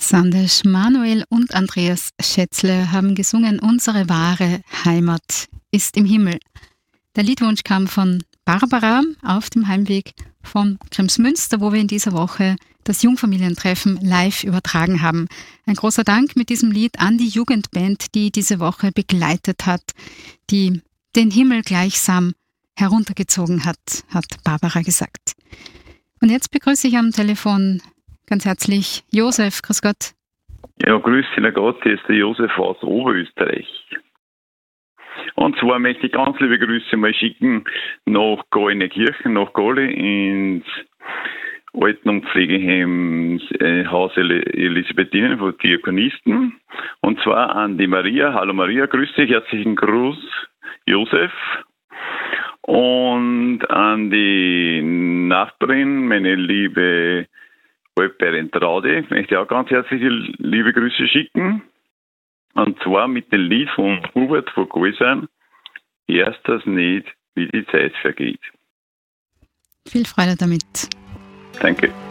Sandesh Manuel und Andreas Schätzle haben gesungen Unsere wahre Heimat ist im Himmel. Der Liedwunsch kam von Barbara auf dem Heimweg von Kremsmünster, wo wir in dieser Woche das Jungfamilientreffen live übertragen haben. Ein großer Dank mit diesem Lied an die Jugendband, die diese Woche begleitet hat, die den Himmel gleichsam heruntergezogen hat Barbara gesagt. Und jetzt begrüße ich am Telefon ganz herzlich Josef. Grüß Gott. Ja, grüß dich Gott, hier ist der Josef aus Oberösterreich. Und zwar möchte ich ganz liebe Grüße mal schicken nach Gallenkirchen, nach Galle ins Alten- und Pflegeheim Haus Elisabethinen von Diakonisten. Und zwar an die Maria. Hallo Maria, grüß dich, herzlichen Gruß, Josef. Und an die Nachbarin, meine liebe Altbäuerin Traude, möchte ich auch ganz herzliche liebe Grüße schicken. Und zwar mit dem Lied von Hubert von Galsen, erst das nicht, wie die Zeit vergeht. Viel Freude damit. Danke.